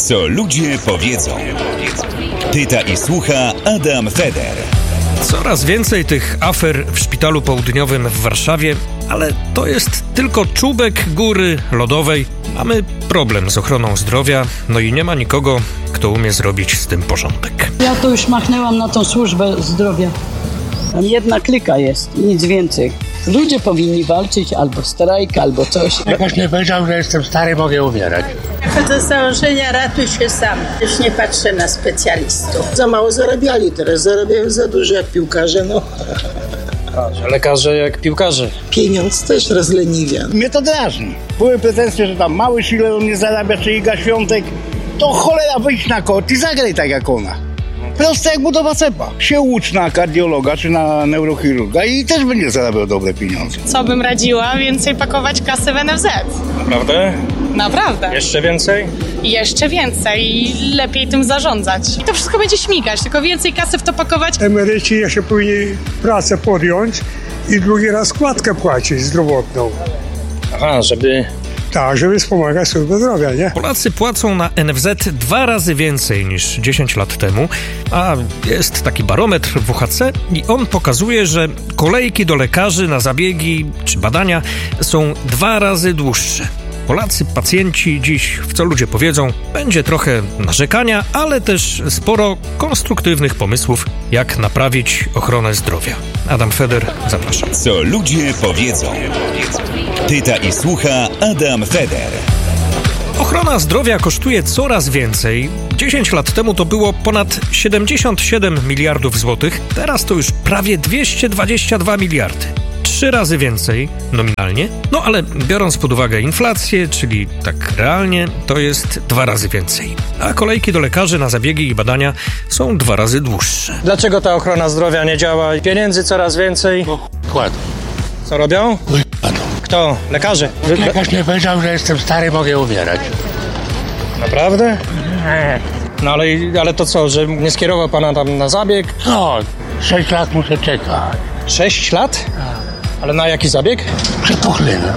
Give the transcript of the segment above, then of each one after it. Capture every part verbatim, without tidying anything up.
Co ludzie powiedzą. Pyta i słucha Adam Feder. Coraz więcej tych afer w szpitalu południowym w Warszawie, ale to jest tylko czubek góry lodowej. Mamy problem z ochroną zdrowia, no i nie ma nikogo, kto umie zrobić z tym porządek. Ja to już machnęłam na tą służbę zdrowia. Tam jedna klika jest, nic więcej. Ludzie powinni walczyć albo strajk, albo coś. Jakoś nie powiedział, że jestem stary, mogę umierać. Chodzę z założenia, ratuj się sam. Już nie patrzę na specjalistów. Za mało zarabiali, teraz zarabiają za dużo jak piłkarze, no. A lekarze jak piłkarze. Pieniądz też rozleniwia. Mnie to drażni. Były pretensje, że tam mały Schiller nie zarabia, czy Iga Świątek. To cholera, wyjdź na kort i zagraj tak jak ona. Proste jak budowa cepa. Się ucz na kardiologa czy na neurochirurga i też będzie zarabiał dobre pieniądze. Co bym radziła? Więcej pakować kasy w N F Z. Naprawdę? Naprawdę. Jeszcze więcej? Jeszcze więcej i lepiej tym zarządzać. I to wszystko będzie śmigać, tylko więcej kasy w to pakować. Emeryci jeszcze powinni pracę podjąć i drugi raz składkę płacić zdrowotną. Aha, żeby... Tak, żeby wspomagać służbę zdrowia, nie? Polacy płacą na N F Z dwa razy więcej niż dziesięć lat temu, a jest taki barometr W H C i on pokazuje, że kolejki do lekarzy na zabiegi czy badania są dwa razy dłuższe. Polacy, pacjenci dziś, w co ludzie powiedzą, będzie trochę narzekania, ale też sporo konstruktywnych pomysłów, jak naprawić ochronę zdrowia. Adam Feder, zapraszam. Co ludzie powiedzą. Pyta i słucha Adam Feder. Ochrona zdrowia kosztuje coraz więcej. dziesięć lat temu to było ponad siedemdziesiąt siedem miliardów złotych, teraz to już prawie dwieście dwadzieścia dwa miliardy. Trzy razy więcej nominalnie, no ale biorąc pod uwagę inflację, czyli tak realnie, to jest dwa razy więcej. A kolejki do lekarzy na zabiegi i badania są dwa razy dłuższe. Dlaczego ta ochrona zdrowia nie działa? Pieniędzy coraz więcej. Kładą. Co robią? Kładą. Kto? Lekarze? Jakoś nie powiedział, że jestem stary, mogę umierać. Naprawdę? Nie. No ale, ale to co, że nie skierował pana tam na zabieg? No, sześć lat muszę czekać. Sześć lat? Ale na jaki zabieg? Przepuchliny.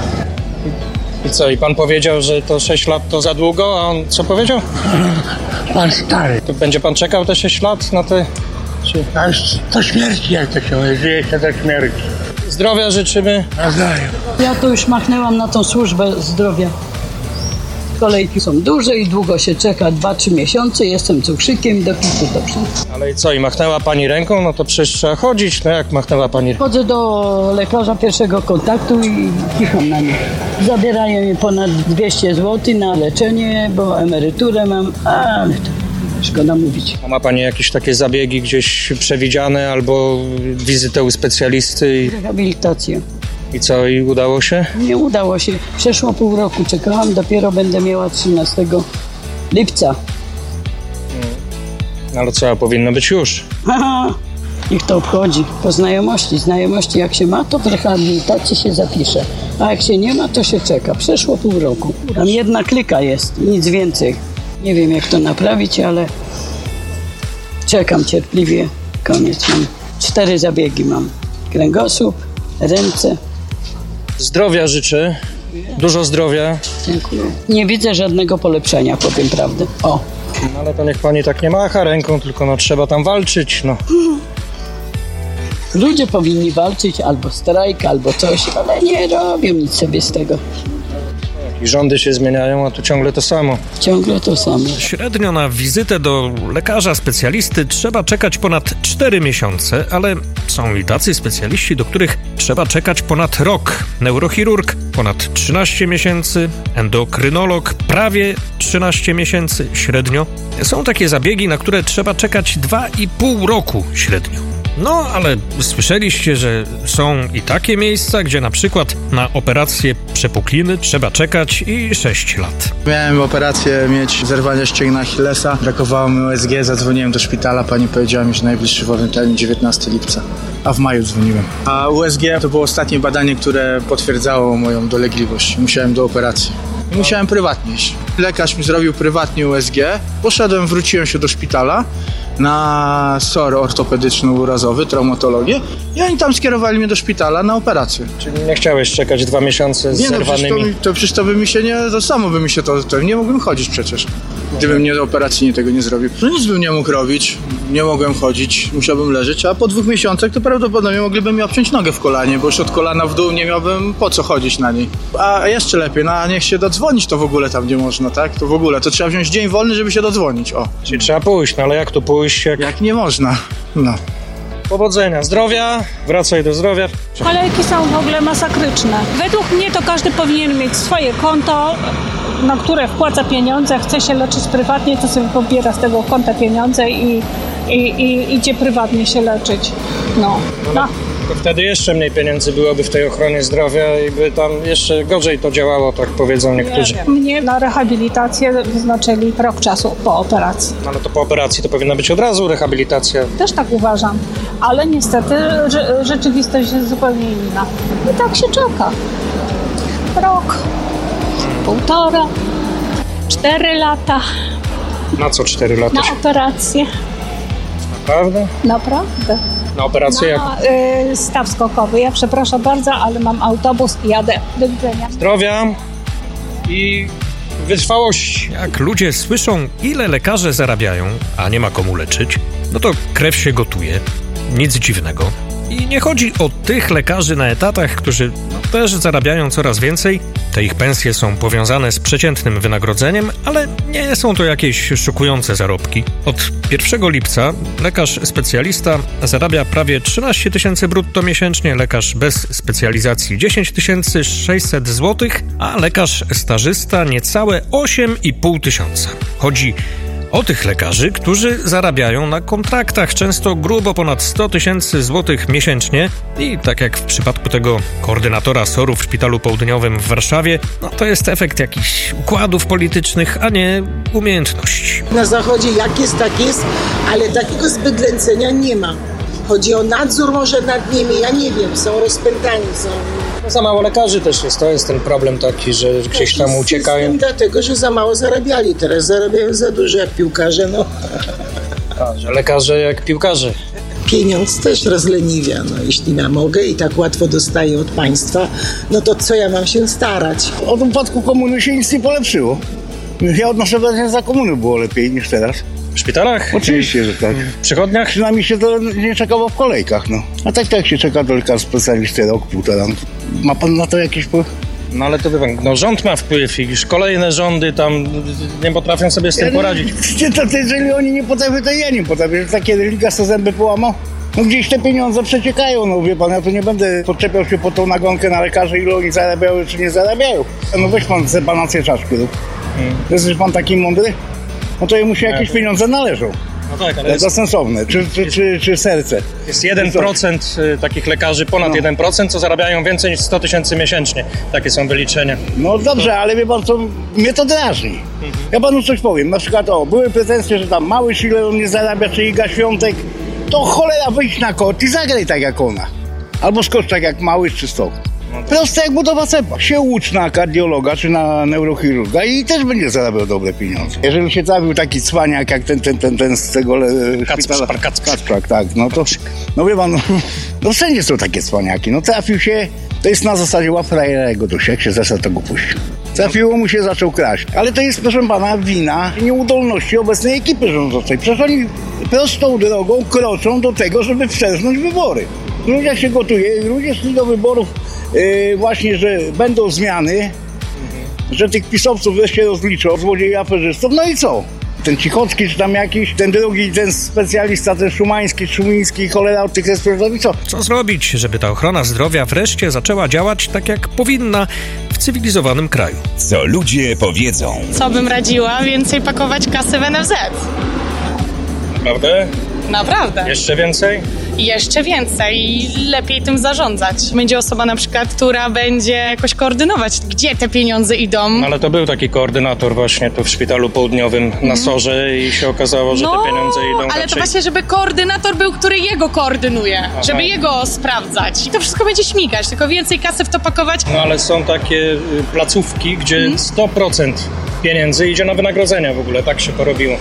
I co, i pan powiedział, że to sześć lat to za długo, a on co powiedział? Pan stary. To będzie pan czekał te sześć lat na te... Czy... A już do śmierci, jak to się mówi, żyje się do śmierci. Zdrowia życzymy. Nawzajem. Ja to już machnęłam na tą służbę zdrowia. Kolejki są duże i długo się czeka, dwa trzy miesiące, jestem cukrzykiem, do pitu dobrze. Ale i co, i machnęła pani ręką? No to przecież trzeba chodzić, no jak machnęła pani? Chodzę do lekarza pierwszego kontaktu i kicham na nie. Zabierają mi ponad dwieście złotych na leczenie, bo emeryturę mam, ale to szkoda mówić. A ma pani jakieś takie zabiegi gdzieś przewidziane albo wizytę u specjalisty? I, Rehabilitację. I co, i udało się? Nie udało się. Przeszło pół roku, czekałam, dopiero będę miała trzynastego lipca. No ale co, powinno być już. Haha, ich to obchodzi. Po znajomości. Znajomości jak się ma, to w rehabilitacji się zapisze. A jak się nie ma, to się czeka. Przeszło pół roku. Tam jedna klika jest, nic więcej. Nie wiem jak to naprawić, ale czekam cierpliwie. Koniec mam. Cztery zabiegi mam. Kręgosłup, ręce. Zdrowia życzę. Dużo zdrowia. Dziękuję. Nie widzę żadnego polepszenia, powiem prawdę. O. No ale to niech pani tak nie macha ręką, tylko no trzeba tam walczyć, no. Ludzie powinni walczyć albo strajk, albo coś, ale nie robią nic sobie z tego. I rządy się zmieniają, a tu ciągle to samo. Ciągle to samo. Średnio na wizytę do lekarza specjalisty trzeba czekać ponad cztery miesiące, ale są i tacy specjaliści, do których trzeba czekać ponad rok. Neurochirurg ponad trzynaście miesięcy, endokrynolog prawie trzynaście miesięcy średnio. Są takie zabiegi, na które trzeba czekać dwa i pół roku średnio. No, ale słyszeliście, że są i takie miejsca, gdzie na przykład na operację przepukliny trzeba czekać i sześć lat. Miałem operację mieć zerwanie ścięgna Achillesa, brakowało mi U S G, zadzwoniłem do szpitala, pani powiedziała mi, że najbliższy wolny termin dziewiętnastego lipca, a w maju dzwoniłem. A U S G to było ostatnie badanie, które potwierdzało moją dolegliwość. Musiałem do operacji. Musiałem prywatnie iść. Lekarz mi zrobił prywatnie U S G, poszedłem, wróciłem się do szpitala na S O R ortopedyczno-urazowy, traumatologię i oni tam skierowali mnie do szpitala na operację. Czyli nie chciałeś czekać dwa miesiące z nie, no, zerwanymi... Przecież to, to, przecież to by mi się nie... To samo by mi się to... to nie mógłbym chodzić przecież, gdybym nie operacyjnie tego nie zrobił. No nic bym nie mógł robić, nie mogłem chodzić, musiałbym leżeć, a po dwóch miesiącach to prawdopodobnie mogliby mi obciąć nogę w kolanie, bo już od kolana w dół nie miałbym po co chodzić na niej. A jeszcze lepiej, no a niech się dodzwonić to w ogóle tam nie można, tak? To w ogóle, to trzeba wziąć dzień wolny, żeby się dodzwonić, o. Czyli trzeba pójść, no ale jak tu pójść? Jak, jak nie można, no. Powodzenia, zdrowia, wracaj do zdrowia. Kolejki są w ogóle masakryczne. Według mnie to każdy powinien mieć swoje konto, na które wpłaca pieniądze, chce się leczyć prywatnie, to sobie pobiera z tego konta pieniądze i, i, i idzie prywatnie się leczyć. No. no. To wtedy jeszcze mniej pieniędzy byłoby w tej ochronie zdrowia i by tam jeszcze gorzej to działało, tak powiedzą niektórzy. Nie, mnie na rehabilitację wyznaczyli rok czasu po operacji. No ale to po operacji to powinna być od razu rehabilitacja. Też tak uważam, ale niestety rze- rzeczywistość jest zupełnie inna. I tak się czeka. Rok, półtora, cztery lata. Na co cztery lata? Na operację. Naprawdę? Naprawdę. Na operację jak? Na y, staw skokowy. Ja przepraszam bardzo, ale mam autobus i jadę. Do widzenia. Zdrowia i wytrwałości. Jak ludzie słyszą, ile lekarze zarabiają, a nie ma komu leczyć, no to krew się gotuje. Nic dziwnego. I nie chodzi o tych lekarzy na etatach, którzy no, też zarabiają coraz więcej. Te ich pensje są powiązane z przeciętnym wynagrodzeniem, ale nie są to jakieś szokujące zarobki. Od pierwszego lipca lekarz specjalista zarabia prawie trzynaście tysięcy brutto miesięcznie, lekarz bez specjalizacji dziesięć tysięcy sześćset złotych, a lekarz stażysta niecałe osiem i pół tysiąca. Chodzi o tych lekarzy, którzy zarabiają na kontraktach często grubo ponad sto tysięcy złotych miesięcznie i tak jak w przypadku tego koordynatora S O R-u w Szpitalu Południowym w Warszawie, no to jest efekt jakichś układów politycznych, a nie umiejętności. Na zachodzie jak jest, tak jest, ale takiego zbydlęcenia nie ma. Chodzi o nadzór może nad nimi, ja nie wiem, są rozpętani, są... No za mało lekarzy też jest, to jest ten problem taki, że gdzieś tam uciekają. System dlatego, że za mało zarabiali, teraz zarabiają za dużo jak piłkarze, no. A, że lekarze jak piłkarze. Pieniądz też rozleniwia, no jeśli ja mogę i tak łatwo dostaję od państwa, no to co ja mam się starać? Od upadku komuny się nic nie polepszyło. Ja odnoszę wrażenie, że za komuny było lepiej niż teraz. W szpitalach? Oczywiście, że tak. W przychodniach? Przynajmniej się to nie czekało w kolejkach, no. A tak tak się czeka do lekarza specjalisty rok, półtora. Ma pan na to jakiś wpływ? No ale to wie pan, no rząd ma wpływ i już kolejne rządy tam nie potrafią sobie z tym poradzić. To, to, jeżeli oni nie potrafią, to ja nie potrafię. Takie liga co zęby połamał. No gdzieś te pieniądze przeciekają, no wie pan, ja to nie będę podczepiał się po tą nagonkę na lekarzy, ile oni zarabiają, czy nie zarabiają. No weź pan sepanację czaszki rób. Hmm. Jesteś pan taki mądry? No to jemu się jakieś pieniądze należą. No tak, ale to jest... sensowne, czy, czy, czy, czy serce. Jest jeden procent takich lekarzy, ponad no. jeden procent, co zarabiają więcej niż sto tysięcy miesięcznie. Takie są wyliczenia. No dobrze, to... ale wie pan co, mnie to drażni. Mhm. Ja panu coś powiem, na przykład o, były pretensje, że tam mały Schiller on nie zarabia, czy Iga Świątek, to cholera wyjść na kort i zagraj tak jak ona. Albo skocz tak jak mały czy stok. Proste jak budowa cepa. Się ucz na kardiologa czy na neurochirurga i też będzie zarabiał dobre pieniądze. Jeżeli się trafił taki cwaniak jak ten, ten, ten, ten z tego le, szpitala... Kacprzak, tak. No to, no wie pan, no, no wszędzie są takie cwaniaki. No trafił się, to jest na zasadzie łap frajerego duszy, jak się zesra, to go puścił. Trafiło mu się, zaczął kraść. Ale to jest, proszę pana, wina nieudolności obecnej ekipy rządzącej. Przecież oni prostą drogą kroczą do tego, żeby wstrząsnąć wybory. Ludzie się gotuje, ludzie szli do wyborów yy, właśnie, że będą zmiany, mhm. że tych pisowców wreszcie rozliczą, złodziei aferzystów, no i co? Ten Cichocki, czy tam jakiś, ten drugi, ten specjalista, ten Szumański, Szumiński, cholera od tych respiratorowych, co? Co zrobić, żeby ta ochrona zdrowia wreszcie zaczęła działać tak, jak powinna w cywilizowanym kraju? Co ludzie powiedzą? Co bym radziła? Więcej pakować kasy w N F Z. Naprawdę? Naprawdę. Jeszcze więcej? Jeszcze więcej i lepiej tym zarządzać. Będzie osoba na przykład, która będzie jakoś koordynować, gdzie te pieniądze idą. No, ale to był taki koordynator właśnie tu w Szpitalu Południowym mm. na S O R-ze i się okazało, że no, te pieniądze idą ale raczej... to właśnie, żeby koordynator był, który jego koordynuje, Aha. żeby jego sprawdzać. I to wszystko będzie śmigać, tylko więcej kasy w to pakować. No ale są takie placówki, gdzie mm. sto procent pieniędzy idzie na wynagrodzenia w ogóle, tak się porobiło.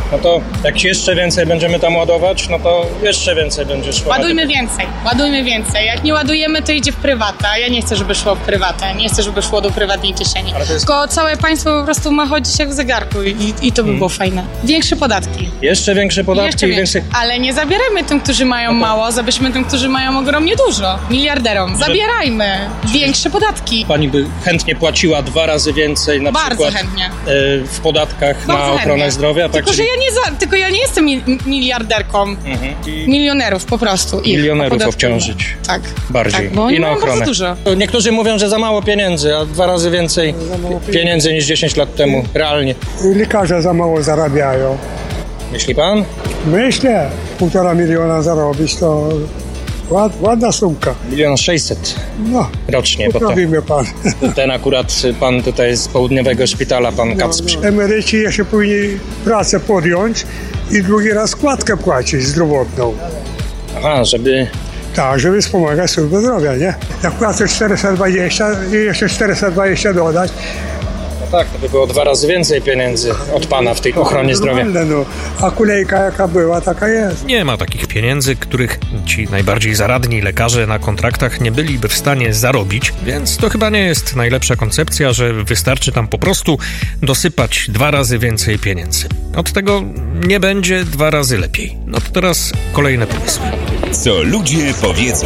No to jak jeszcze więcej będziemy tam ładować, no to jeszcze więcej będzie szło. Ładujmy więcej, ładujmy więcej. Jak nie ładujemy, to idzie w prywata. Ja nie chcę, żeby szło w prywatę, nie chcę, żeby szło do prywatnej kieszeni. Jest... Tylko całe państwo po prostu ma chodzić jak w zegarku i, i to by hmm. było fajne. Większe podatki. Jeszcze większe podatki. Jeszcze i więcej... Ale nie zabierajmy tym, którzy mają no to... mało, zabierzmy tym, którzy mają ogromnie dużo. Miliarderom. Zabierajmy większe podatki. Pani by chętnie płaciła dwa razy więcej na Bardzo przykład chętnie. w podatkach Bardzo na ochronę chętnie. zdrowia. Tak, tylko, czyli... że ja nie za... tylko ja nie jestem miliarderką. Mhm. Milionerów po prostu. Ich Milionerów obciążyć. Tak. Bardziej. Tak, bo I na ochronę. Dużo. Niektórzy mówią, że za mało pieniędzy, a dwa razy więcej pieniędzy niż dziesięć lat temu. Realnie. Lekarze za mało zarabiają. Myśli pan? Myślę. Półtora miliona zarobić to ład, ładna sumka. Milion sześćset no, rocznie. Poprawimy pan. Ten akurat pan tutaj z południowego szpitala, pan Kacprz. No, no. Emeryci jeszcze powinni pracę podjąć i drugi raz składkę płacić zdrowotną. Aha, żeby... Tak, żeby wspomagać służbę zdrowia, nie? Jak płacę czterysta dwadzieścia i jeszcze czterysta dwadzieścia dodać. No tak, to by było dwa razy więcej pieniędzy od pana w tej ochronie zdrowia. No, a kulejka jaka była, taka jest. Nie ma takich pieniędzy, których ci najbardziej zaradni lekarze na kontraktach nie byliby w stanie zarobić, więc to chyba nie jest najlepsza koncepcja, że wystarczy tam po prostu dosypać dwa razy więcej pieniędzy. Od tego nie będzie dwa razy lepiej. No to teraz kolejne pomysły. Co ludzie powiedzą.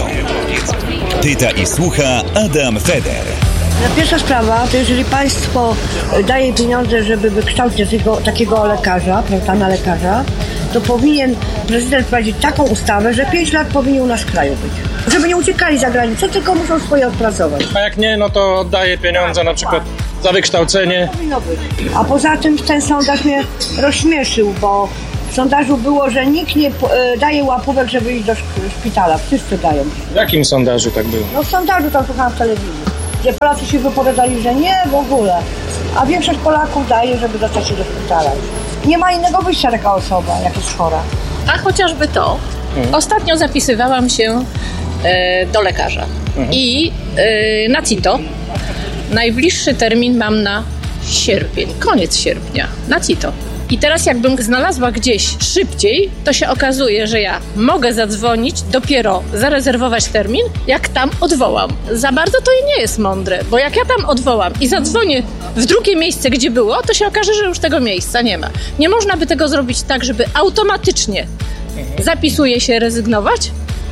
Pyta i słucha Adam Feder. Pierwsza sprawa, to jeżeli państwo daje pieniądze, żeby wykształcić takiego, takiego lekarza, prawda, na lekarza, to powinien prezydent wprowadzić taką ustawę, że pięć lat powinien u nas w kraju być. Żeby nie uciekali za granicę, tylko muszą swoje odpracować. A jak nie, no to oddaje pieniądze na przykład za wykształcenie. Powinno być. A poza tym ten sondaż mnie rozśmieszył, bo w sondażu było, że nikt nie daje łapówek, żeby iść do szpitala. Wszyscy dają. W jakim sondażu tak było? No w sondażu tam słuchałam w telewizji. Gdzie Polacy się wypowiadali, że nie w ogóle, a większość Polaków daje, żeby dostać się do szpitala. Nie ma innego wyjścia taka osoba, jak jest chora. A chociażby to. Mhm. Ostatnio zapisywałam się e, do lekarza mhm. i e, na CITO. Najbliższy termin mam na sierpień, koniec sierpnia, na CITO. I teraz jakbym znalazła gdzieś szybciej, to się okazuje, że ja mogę zadzwonić, dopiero zarezerwować termin, jak tam odwołam. Za bardzo to nie jest mądre, bo jak ja tam odwołam i zadzwonię w drugie miejsce, gdzie było, to się okaże, że już tego miejsca nie ma. Nie można by tego zrobić tak, żeby automatycznie zapisuje się rezygnować,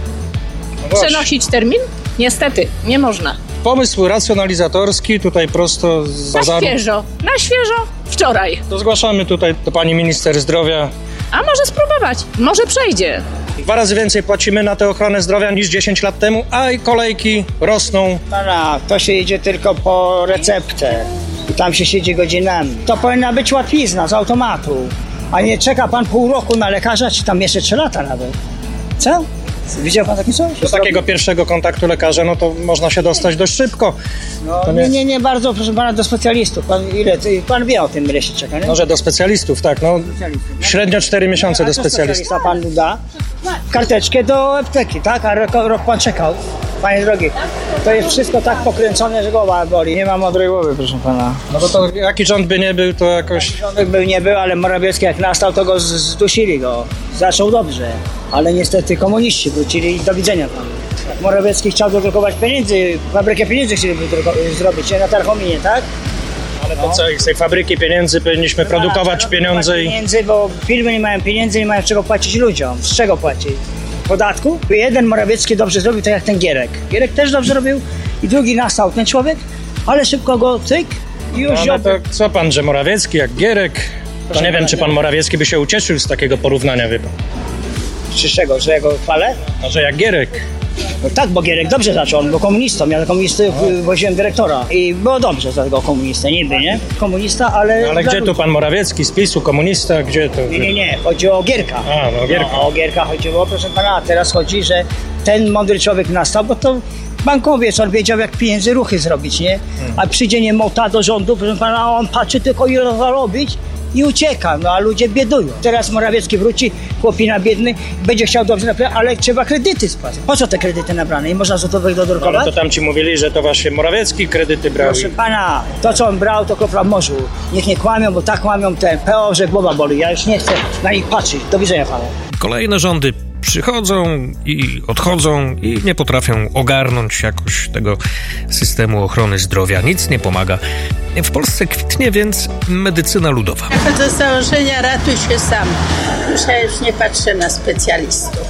no przenosić termin? Niestety, nie można. Pomysł racjonalizatorski, tutaj prosto z bazaru. Na świeżo, na świeżo, wczoraj. To zgłaszamy tutaj do pani minister zdrowia. A może spróbować, może przejdzie. Dwa razy więcej płacimy na tę ochronę zdrowia niż dziesięć lat temu, a kolejki rosną. Pana, to się idzie tylko po receptę i tam się siedzi godzinami. To powinna być łatwizna z automatu, a nie czeka pan pół roku na lekarza, czy tam jeszcze trzy lata nawet. Co? Widział pan takie coś? Do takiego pierwszego kontaktu lekarza, no to można się dostać dość szybko. No, nie... nie, nie, nie bardzo, proszę pana, do specjalistów. Pan, ile, pan wie o tym, ile się czeka, nie? No, że do specjalistów, tak, no. Średnio cztery miesiące a do specjalistów. Specjalista pan da karteczkę do apteki, tak? A rok, rok pan czekał. Panie drogi, to jest wszystko tak pokręcone, że głowa boli. Nie ma mądrej głowy, proszę pana. No to, to jaki rząd by nie był, to jakoś... Rząd by nie był, ale Morawiecki jak nastał, to go zdusili go. Zaczął dobrze, ale niestety komuniści wrócili i do widzenia tam. Morawiecki chciał dodrukować pieniędzy, fabrykę pieniędzy chcieliby zrobić na Tarchominie, tak? Ale to no. co, z tej fabryki pieniędzy powinniśmy no, produkować pieniądze i... pieniędzy, bo firmy nie mają pieniędzy, nie mają z czego płacić ludziom. Z czego płacić? Podatku? Jeden Morawiecki dobrze zrobił, tak jak ten Gierek. Gierek też dobrze robił i drugi nastał ten człowiek, ale szybko go cyk i już... No, no to co pan, że Morawiecki jak Gierek? To nie wiem, czy pan Morawiecki by się ucieszył z takiego porównania, wie pan. Czy z czego, że ja go chwalę? No, że jak Gierek. No tak, bo Gierek dobrze zaczął, on był komunistą, ja komunisty no. woziłem dyrektora i było dobrze za tego komunistę, niby, nie? Komunista, ale... No, ale gdzie tu pan Morawiecki z PiSu, komunista, gdzie to? Nie, nie, nie, chodzi o Gierka. A, no o Gierka. No, o Gierka chodziło, proszę pana, a teraz chodzi, że ten mądry człowiek nastał, bo to Bankowiec, on wiedział, jak pieniędzy ruchy zrobić, nie? A przyjdzie niemota do rządu, proszę pana, a on patrzy tylko ile zarobić i ucieka, no a ludzie biedują. Teraz Morawiecki wróci, chłopina biedny, będzie chciał dobrze naprawić, ale trzeba kredyty spłacać. Po co te kredyty nabrane? I można złotowego dodrukować? No, ale to tam ci mówili, że to właśnie Morawiecki kredyty brał. Proszę pana, to co on brał, to kopra w morzu. Niech nie kłamią, bo tak kłamią ten P O, że głowa boli. Ja już nie chcę na nich patrzeć. Do widzenia panu. Kolejne rządy przychodzą i odchodzą i nie potrafią ogarnąć jakoś tego systemu ochrony zdrowia. Nic nie pomaga. W Polsce kwitnie więc medycyna ludowa. Do założenia ratuj się sam. Już ja już nie patrzę na specjalistów.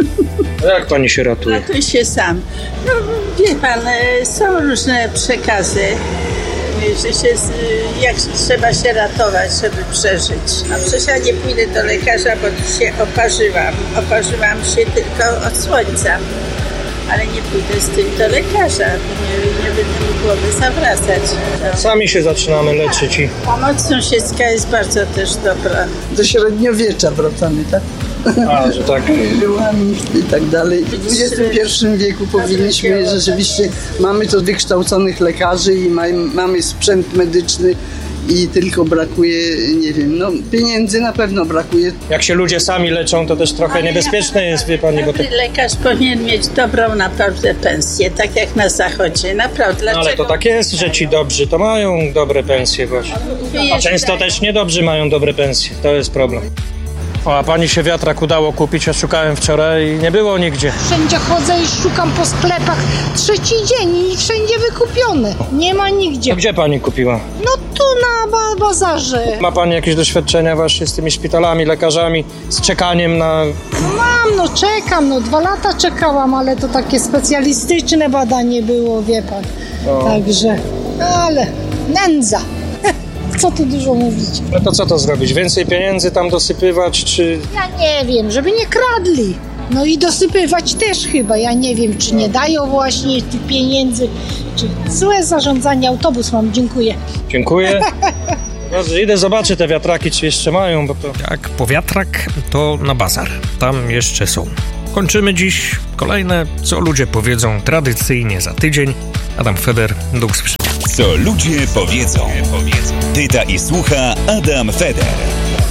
A jak pani się ratuje? Ratuj się sam. No wie pan, są różne przekazy, że się, jak trzeba się ratować, żeby przeżyć. No przecież ja nie pójdę do lekarza, bo się oparzyłam. Oparzyłam się tylko od słońca. Ale nie pójdę z tym do lekarza, nie, nie będę mu głowy zawracać. No. Sami się zaczynamy leczyć i... Pomoc sąsiedzka jest bardzo też dobra. Do średniowiecza wracamy, tak? A, że tak. Żyłami i tak dalej. W dwudziestym pierwszym wieku powinniśmy, rzeczywiście mamy to wykształconych lekarzy i mamy sprzęt medyczny i tylko brakuje, nie wiem, no pieniędzy na pewno brakuje. Jak się ludzie sami leczą, to też trochę niebezpieczne jest, wie pani, bo to... Lekarz powinien mieć dobrą naprawdę pensję, tak jak na zachodzie, naprawdę. No, ale to tak jest, że ci dobrzy to mają dobre pensje właśnie. A często też niedobrzy mają dobre pensje, to jest problem. O, a pani się wiatrak udało kupić, ja szukałem wczoraj i nie było nigdzie. Wszędzie chodzę i szukam po sklepach. Trzeci dzień i wszędzie wykupione. Nie ma nigdzie. A gdzie pani kupiła? No tu na ba- bazarze. Ma pani jakieś doświadczenia właśnie z tymi szpitalami, lekarzami, z czekaniem na... Mam, no czekam, no dwa lata czekałam, ale to takie specjalistyczne badanie było, wie pan. O. Także, ale nędza. Co tu dużo mówić? No to co to zrobić? Więcej pieniędzy tam dosypywać, czy... Ja nie wiem, żeby nie kradli. No i dosypywać też chyba. Ja nie wiem, czy nie dają właśnie tych pieniędzy, czy złe zarządzanie. Autobus mam, dziękuję. Dziękuję. No, idę zobaczyć te wiatraki, czy jeszcze mają, bo to... Jak po wiatrak, to na bazar. Tam jeszcze są. Kończymy dziś. Kolejne, co ludzie powiedzą tradycyjnie za tydzień. Adam Feder, do usłyszenia. Co ludzie powiedzą. Pyta i słucha Adam Feder.